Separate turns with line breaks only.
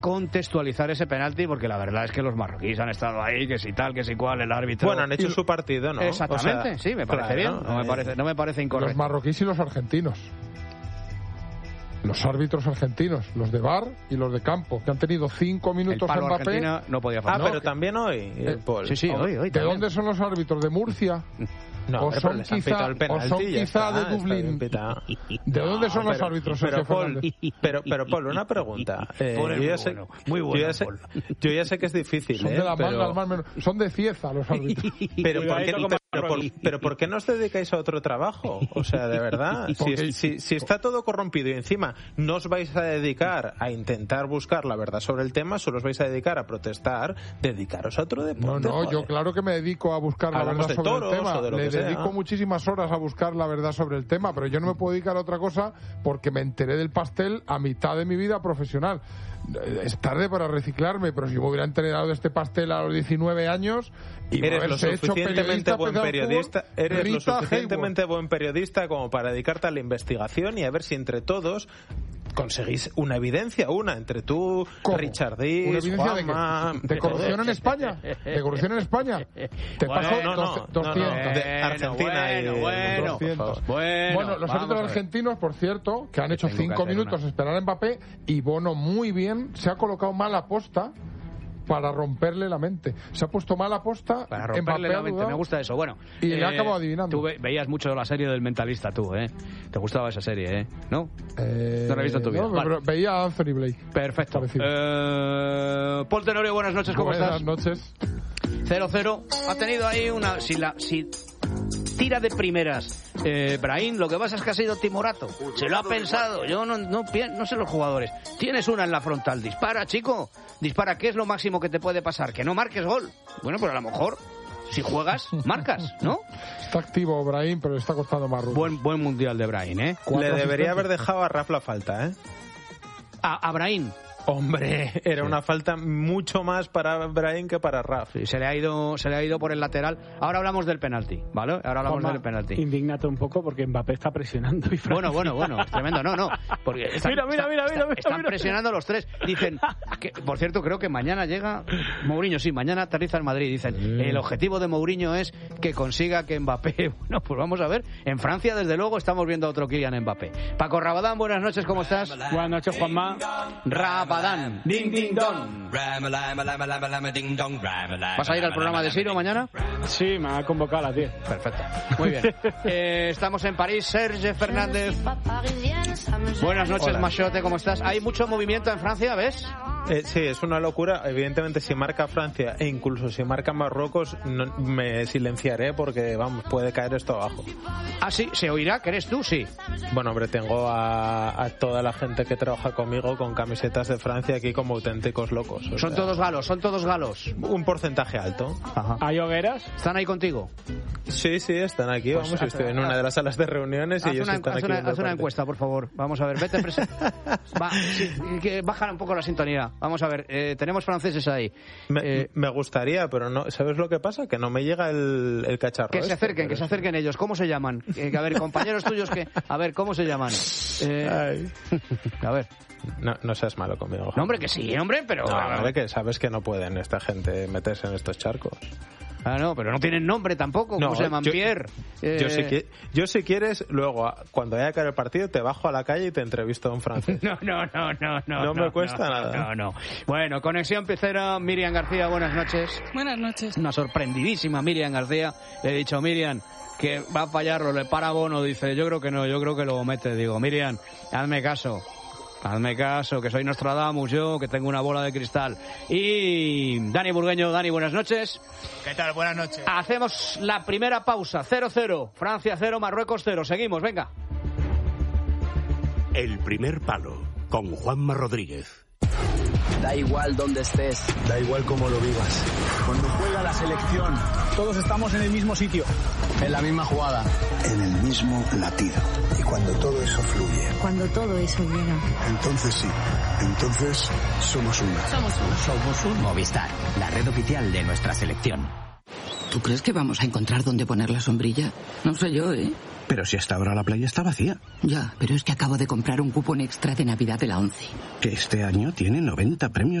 contextualizar ese penalti, porque la verdad es que los marroquíes han estado ahí, que si tal, que si cual, el árbitro...
Bueno, han hecho su partido, ¿no?
Exactamente, sí, me parece bien, no me parece incorrecto.
Los marroquíes y los argentinos. Los árbitros argentinos, los de VAR y los de campo, que han tenido 5 minutos en Mbappé.
Argentina no podía faltar.
Pero también hoy, Paul.
Sí, hoy.
¿De dónde son los árbitros? ¿De Murcia?
No,
o son quizá de Dublín. ¿De dónde son los árbitros?
Pero Paul, una pregunta.
Muy bueno.
Yo ya sé que es difícil.
Son de la manga al mar menor. Son de Cieza los árbitros.
Pero ¿por qué no os dedicáis a otro trabajo? O sea, de verdad. Si está todo corrompido y encima no os vais a dedicar a intentar buscar la verdad sobre el tema, solo os vais a dedicar a protestar, dedicaros a otro deporte.
No, yo claro que me dedico a buscar la verdad sobre el tema. Le dedico muchísimas horas a buscar la verdad sobre el tema, pero yo no me puedo dedicar a otra cosa porque me enteré del pastel a mitad de mi vida profesional. Es tarde para reciclarme, pero si me hubiera enterado de este pastel a los 19 años y
eres lo suficientemente buen periodista, eres lo suficientemente buen periodista como para dedicarte a la investigación y a ver si entre todos conseguís una evidencia, entre tú, Richardis, Juanma...
¿De corrupción en España? ¿De corrupción en España? Te paso 200.
De Argentina y
200. Bueno, los árbitros argentinos, por cierto, que han hecho 5 minutos esperar a Mbappé, y Bono muy bien, se ha colocado mal a posta para romperle la mente. Se ha puesto mal a posta
para romperle la mente. Me gusta eso. Bueno,
y le acabo adivinando.
Tú veías mucho la serie del Mentalista, tú, ¿eh? Te gustaba esa serie, ¿eh? ¿No? No la he visto en tu vida.
Pero veía a Anthony Blake.
Perfecto. Paul Tenorio, buenas noches, ¿cómo estás?
Buenas noches.
0-0. Ha tenido ahí una... Si tira de primeras Brahim, lo que pasa es que ha sido timorato. Se lo ha pensado. Yo no sé los jugadores. Tienes una en la frontal. Dispara, chico. Dispara. ¿Qué es lo máximo que te puede pasar? Que no marques gol. Bueno, pues a lo mejor, si juegas, marcas, ¿no?
Está activo Brahim, pero le está costando más rutas.
Buen mundial de Brahim, ¿eh?
Le debería haber dejado a Raf la falta, ¿eh?
A Brahim.
Hombre, era una falta mucho más para Brahim que para Raf.
Sí, se le ha ido por el lateral. Ahora hablamos del penalti, ¿vale? Ahora hablamos del penalti.
Indígnate un poco porque Mbappé está presionando. Y
bueno, tremendo, no. Porque están presionando los tres. Dicen, que, por cierto, creo que mañana llega Mourinho, sí, mañana aterriza en Madrid. Dicen, el objetivo de Mourinho es que consiga que Mbappé... Bueno, pues vamos a ver. En Francia, desde luego, estamos viendo a otro Kylian Mbappé. Paco Rabadán, buenas noches, ¿cómo estás?
Buenas noches, Juanma.
Rabadán, ding ding dong. ¿Vas a ir al programa de Siro mañana?
Sí, me ha convocado a las 10.
Perfecto, muy bien. Estamos en París, Serge Fernández. Buenas noches, Machote, ¿cómo estás? ¿Hay mucho movimiento en Francia, ves?
Sí, es una locura. Evidentemente, si marca Francia e incluso si marca Marruecos, me silenciaré porque, vamos, puede caer esto abajo.
Ah, sí, ¿se oirá? ¿Crees tú? Sí.
Bueno, hombre, tengo a toda la gente que trabaja conmigo con camisetas de Francia aquí como auténticos locos.
Son todos galos.
Un porcentaje alto.
Ajá.
¿Hay hogueras?
¿Están ahí contigo?
Sí, están aquí. Pues vamos, estoy en una de las salas de reuniones y ellos están aquí.
Haz una encuesta, por favor. Vamos a ver, vete baja un poco la sintonía. Vamos a ver, tenemos franceses ahí.
Me gustaría, pero no. ¿Sabes lo que pasa? Que no me llega el cacharro.
Que se acerquen ellos. ¿Cómo se llaman? A ver, compañeros tuyos que... A ver, ¿cómo se llaman? A ver.
No seas malo conmigo.
No, hombre, que sí, hombre, pero...
No, hombre, que sabes que no pueden esta gente meterse en estos charcos.
Ah, no, pero no tienen nombre tampoco. ¿Cómo se llaman? Pierre.
Yo si quieres, luego, cuando haya acabado el partido, te bajo a la calle y te entrevisto en francés.
No.
No me cuesta nada.
No. Bueno, conexión pecera, Miriam García, buenas noches.
Buenas noches.
Una sorprendidísima Miriam García. Le he dicho, Miriam, que va a fallarlo, le para Bono. Dice, yo creo que no, yo creo que lo mete. Digo, Miriam, hazme caso, que soy Nostradamus yo, que tengo una bola de cristal. Y Dani Burgueño. Dani, buenas noches.
¿Qué tal? Buenas noches.
Hacemos la primera pausa. 0-0, Francia 0, Marruecos 0. Seguimos, venga.
El primer palo, con Juanma Rodríguez.
Da igual dónde estés,
da igual cómo lo vivas.
Cuando juega la selección, todos estamos en el mismo sitio, en la misma jugada,
en el mismo latido. Y cuando todo eso fluye,
cuando todo eso llega,
entonces sí, entonces somos uno.
Somos uno.
Movistar, la red oficial de nuestra selección.
¿Tú crees que vamos a encontrar dónde poner la sombrilla? No sé yo, ¿eh?
Pero si hasta ahora la playa está vacía.
Ya, pero es que acabo de comprar un cupón extra de Navidad de la 11.
Que este año tiene 90 premios